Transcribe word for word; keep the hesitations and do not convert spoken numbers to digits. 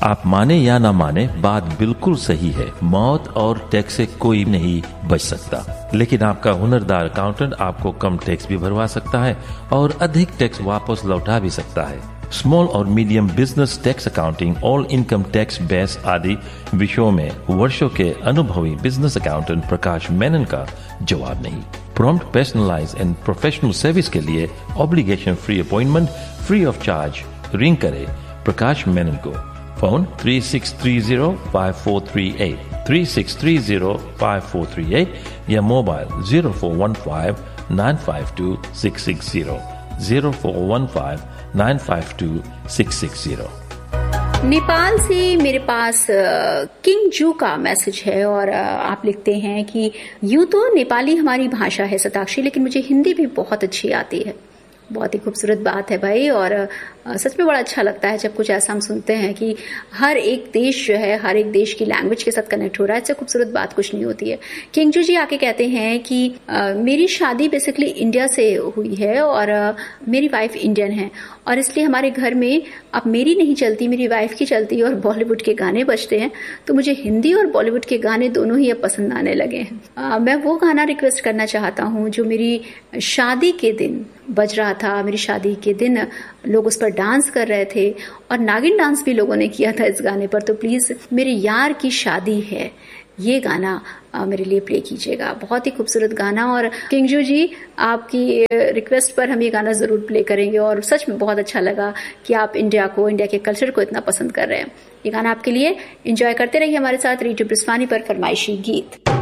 आप माने या ना माने, बात बिल्कुल सही है। मौत और टैक्स से कोई नहीं बच सकता, लेकिन आपका हुनरदार अकाउंटेंट आपको कम टैक्स भी भरवा सकता है और अधिक टैक्स वापस लौटा भी सकता है। स्मॉल और medium business tax accounting, all income tax base आदि विषयों में वर्षों के अनुभवी बिजनेस अकाउंटेंट प्रकाश मेनन का जवाब नहीं। Prompt, personalise and professional service के लिए obligation free appointment free of charge ring करें प्रकाश मेनन को। Phone three six three zero five four three eight three six three zero five four three eight या mobile zero four one five nine five to six six zero zero four one five nine five to six six zero. Nepal से मेरे पास king जू का message है और आप लिखते हैं कि यूं तो नेपाली हमारी भाषा है सताक्षी, लेकिन मुझे हिंदी भी बहुत अच्छी आती है। बहुत ही खूबसूरत बात है भाई, और सच में बड़ा अच्छा लगता है जब कुछ ऐसा हम सुनते हैं कि हर एक देश जो है हर एक देश की लैंग्वेज के साथ कनेक्ट हो रहा है। इससे खूबसूरत बात कुछ नहीं होती है। किंगजू जी आके कहते हैं कि आ, मेरी शादी बेसिकली इंडिया से हुई है और आ, मेरी वाइफ इंडियन है और इसलिए हमारे घर में अब मेरी नहीं चलती, मेरी वाइफ की चलती है और बॉलीवुड के गाने बजते हैं। तो मुझे हिंदी और बॉलीवुड के गाने दोनों ही अब पसंद आने लगे हैं। आ, मैं वो गाना रिक्वेस्ट करना चाहता हूँ जो मेरी शादी के दिन बज रहा था। मेरी शादी के दिन लोग उस पर डांस कर रहे थे और नागिन डांस भी लोगों ने किया था इस गाने पर। तो प्लीज मेरे यार की शादी है ये गाना आ, मेरे लिए प्ले कीजिएगा। बहुत ही खूबसूरत गाना, और किंगजू जी आपकी रिक्वेस्ट पर हम ये गाना जरूर प्ले करेंगे। और सच में बहुत अच्छा लगा कि आप इंडिया को, इंडिया के कल्चर को इतना पसंद कर रहे हैं। ये गाना आपके लिए। एंजॉय करते रहिए हमारे साथ रेडियो ब्रिस्वानी पर फरमाइशी गीत।